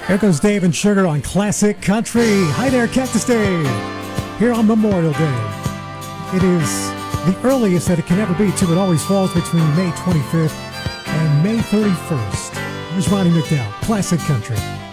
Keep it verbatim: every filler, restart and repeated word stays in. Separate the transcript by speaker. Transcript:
Speaker 1: Here goes Dave and Sugar on Classic Country. Hi there, Cactus Dave. Here on Memorial Day. It is the earliest that it can ever be, too. It always falls between May twenty-fifth and May thirty-first. Here's Ronnie McDowell, Classic Country.